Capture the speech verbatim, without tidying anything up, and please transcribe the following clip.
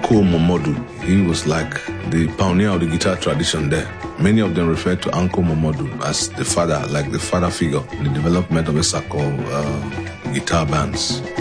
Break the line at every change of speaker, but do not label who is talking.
Uncle Momodu. He was like the pioneer of the guitar tradition there. Many of them refer to Uncle Momodu as the father, like the father figure in the development of Esako uh, guitar bands.